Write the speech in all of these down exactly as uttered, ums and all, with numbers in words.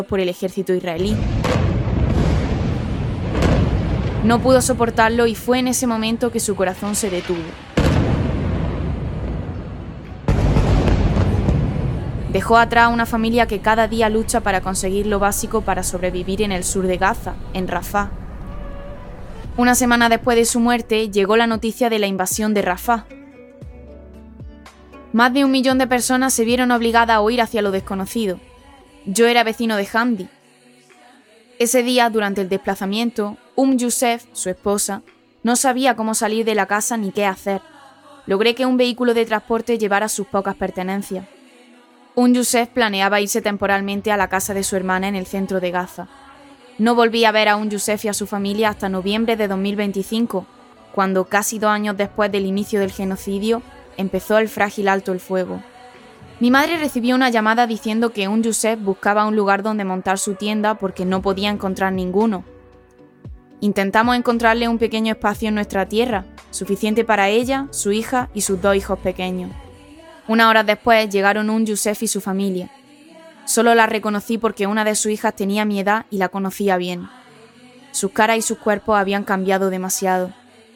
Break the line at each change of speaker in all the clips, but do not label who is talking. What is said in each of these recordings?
por el ejército israelí. No pudo soportarlo y fue en ese momento que su corazón se detuvo. Dejó atrás una familia que cada día lucha para conseguir lo básico para sobrevivir en el sur de Gaza, en Rafah. Una semana después de su muerte, llegó la noticia de la invasión de Rafah. Más de un millón de personas se vieron obligadas a huir hacia lo desconocido. Yo era vecino de Hamdi. Ese día, durante el desplazamiento, Umm Youssef, su esposa, no sabía cómo salir de la casa ni qué hacer. Logré que un vehículo de transporte llevara sus pocas pertenencias. Umm Youssef planeaba irse temporalmente a la casa de su hermana en el centro de Gaza. No volví a ver a Umm Youssef y a su familia hasta noviembre de dos mil veinticinco, cuando, casi dos años después del inicio del genocidio, empezó el frágil alto el fuego. Mi madre recibió una llamada diciendo que Umm Youssef buscaba un lugar donde montar su tienda porque no podía encontrar ninguno. Intentamos encontrarle un pequeño espacio en nuestra tierra, suficiente para ella, su hija y sus dos hijos pequeños. Unas horas después llegaron Umm Youssef y su familia. Solo la reconocí porque una de sus hijas tenía mi edad y la conocía bien. Sus caras y sus cuerpos habían cambiado demasiado.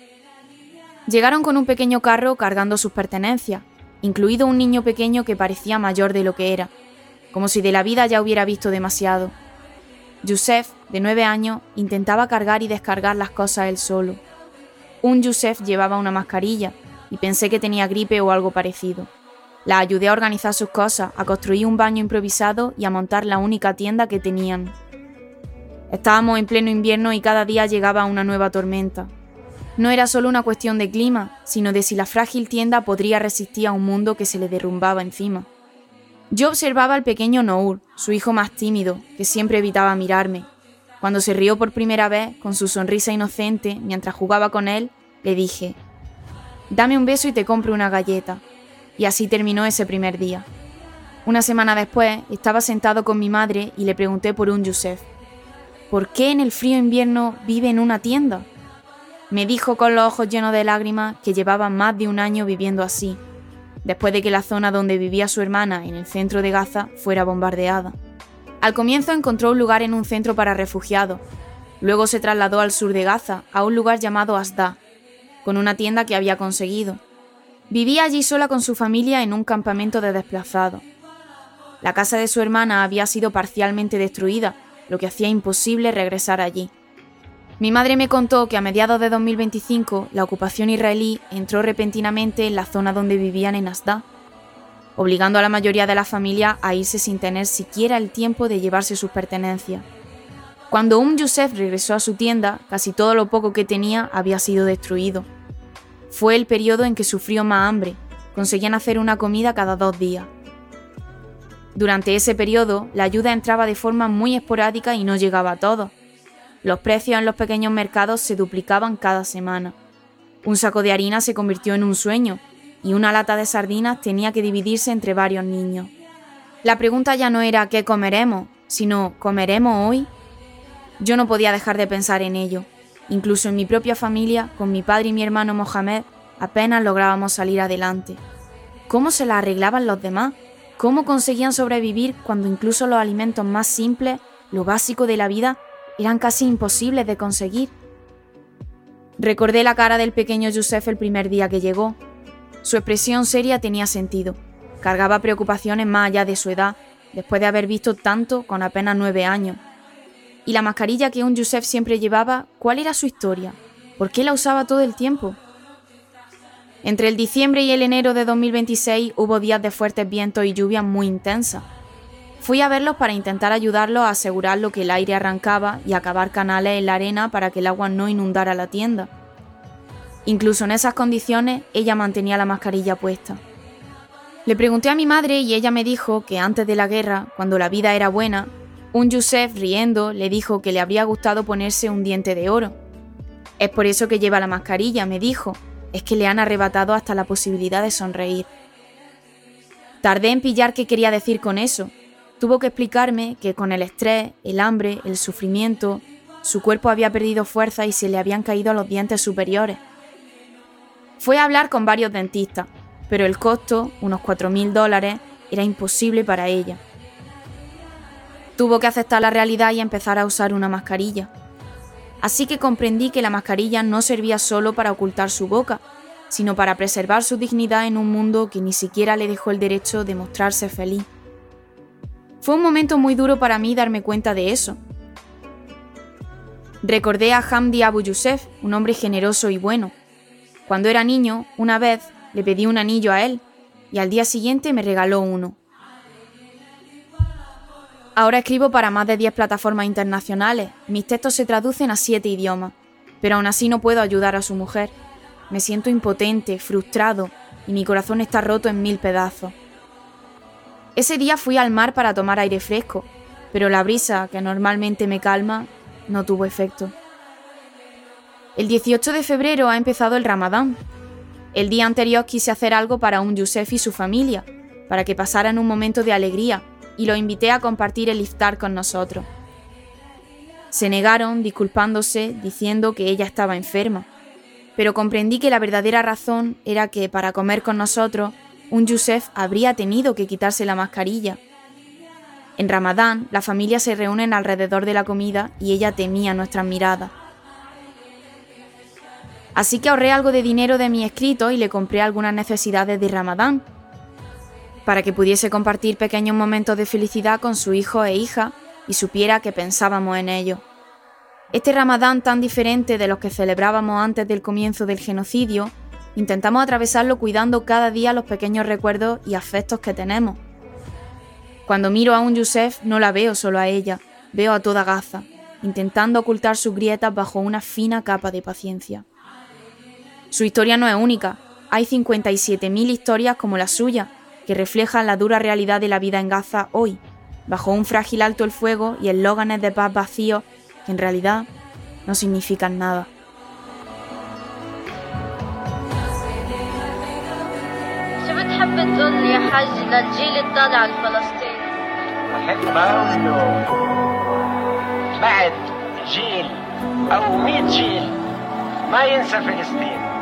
Llegaron con un pequeño carro cargando sus pertenencias, incluido un niño pequeño que parecía mayor de lo que era, como si de la vida ya hubiera visto demasiado. Youssef, de nueve años, intentaba cargar y descargar las cosas él solo. Umm Youssef llevaba una mascarilla y pensé que tenía gripe o algo parecido. La ayudé a organizar sus cosas, a construir un baño improvisado y a montar la única tienda que tenían. Estábamos en pleno invierno y cada día llegaba una nueva tormenta. No era solo una cuestión de clima, sino de si la frágil tienda podría resistir a un mundo que se le derrumbaba encima. Yo observaba al pequeño Nour, su hijo más tímido, que siempre evitaba mirarme. Cuando se rió por primera vez, con su sonrisa inocente, mientras jugaba con él, le dije: «Dame un beso y te compro una galleta». Y así terminó ese primer día. Una semana después, estaba sentado con mi madre y le pregunté por Umm Youssef. ¿Por qué en el frío invierno vive en una tienda? Me dijo con los ojos llenos de lágrimas que llevaba más de un año viviendo así, después de que la zona donde vivía su hermana, en el centro de Gaza, fuera bombardeada. Al comienzo encontró un lugar en un centro para refugiados. Luego se trasladó al sur de Gaza, a un lugar llamado Asda, con una tienda que había conseguido. Vivía allí sola con su familia en un campamento de desplazados. La casa de su hermana había sido parcialmente destruida, lo que hacía imposible regresar allí. Mi madre me contó que a mediados de dos mil veinticinco la ocupación israelí entró repentinamente en la zona donde vivían en Asda, obligando a la mayoría de las familias a irse sin tener siquiera el tiempo de llevarse sus pertenencias. Cuando Umm Youssef regresó a su tienda, casi todo lo poco que tenía había sido destruido. Fue el periodo en que sufrió más hambre, conseguían hacer una comida cada dos días. Durante ese periodo, la ayuda entraba de forma muy esporádica y no llegaba a todos. Los precios en los pequeños mercados se duplicaban cada semana. Un saco de harina se convirtió en un sueño y una lata de sardinas tenía que dividirse entre varios niños. La pregunta ya no era ¿qué comeremos?, sino ¿comeremos hoy? Yo no podía dejar de pensar en ello. Incluso en mi propia familia, con mi padre y mi hermano Mohamed, apenas lográbamos salir adelante. ¿Cómo se la arreglaban los demás? ¿Cómo conseguían sobrevivir cuando incluso los alimentos más simples, lo básico de la vida, eran casi imposibles de conseguir? Recordé la cara del pequeño Youssef el primer día que llegó. Su expresión seria tenía sentido. Cargaba preocupaciones más allá de su edad, después de haber visto tanto con apenas nueve años. Y la mascarilla que Umm Youssef siempre llevaba, ¿cuál era su historia? ¿Por qué la usaba todo el tiempo? Entre el diciembre y el enero de dos mil veintiséis hubo días de fuertes vientos y lluvias muy intensas. Fui a verlos para intentar ayudarlos a asegurar lo que el aire arrancaba y acabar canales en la arena para que el agua no inundara la tienda. Incluso en esas condiciones, ella mantenía la mascarilla puesta. Le pregunté a mi madre y ella me dijo que antes de la guerra, cuando la vida era buena, Umm Youssef, riendo, le dijo que le habría gustado ponerse un diente de oro. Es por eso que lleva la mascarilla, me dijo. Es que le han arrebatado hasta la posibilidad de sonreír. Tardé en pillar qué quería decir con eso. Tuvo que explicarme que con el estrés, el hambre, el sufrimiento, su cuerpo había perdido fuerza y se le habían caído los dientes superiores. Fue a hablar con varios dentistas, pero el costo, unos cuatro mil dólares, era imposible para ella. Tuvo que aceptar la realidad y empezar a usar una mascarilla. Así que comprendí que la mascarilla no servía solo para ocultar su boca, sino para preservar su dignidad en un mundo que ni siquiera le dejó el derecho de mostrarse feliz. Fue un momento muy duro para mí darme cuenta de eso. Recordé a Hamdi Abu Yusef, un hombre generoso y bueno. Cuando era niño, una vez le pedí un anillo a él y al día siguiente me regaló uno. Ahora escribo para más de diez plataformas internacionales. Mis textos se traducen a siete idiomas, pero aún así no puedo ayudar a su mujer. Me siento impotente, frustrado y mi corazón está roto en mil pedazos. Ese día fui al mar para tomar aire fresco, pero la brisa, que normalmente me calma, no tuvo efecto. El dieciocho de febrero ha empezado el Ramadán. El día anterior quise hacer algo para Umm Yusef y su familia, para que pasaran un momento de alegría, y los invité a compartir el iftar con nosotros. Se negaron, disculpándose, diciendo que ella estaba enferma, pero comprendí que la verdadera razón era que para comer con nosotros, Umm Yusef habría tenido que quitarse la mascarilla. En Ramadán, las familias se reúnen alrededor de la comida y ella temía nuestras miradas. Así que ahorré algo de dinero de mi escrito y le compré algunas necesidades de Ramadán, para que pudiese compartir pequeños momentos de felicidad con su hijo e hija y supiera que pensábamos en ellos. Este Ramadán tan diferente de los que celebrábamos antes del comienzo del genocidio, intentamos atravesarlo cuidando cada día los pequeños recuerdos y afectos que tenemos. Cuando miro a Umm Yusef no la veo solo a ella, veo a toda Gaza, intentando ocultar sus grietas bajo una fina capa de paciencia. Su historia no es única, hay cincuenta y siete mil historias como la suya, que reflejan la dura realidad de la vida en Gaza hoy, bajo un frágil alto el fuego y eslóganes de paz vacíos que en realidad no significan nada.
بتحب تقول لي يا حاج للجيل الطالع الفلسطيني؟
بحب اقول له بعد جيل او مئة جيل ما ينسى فلسطين.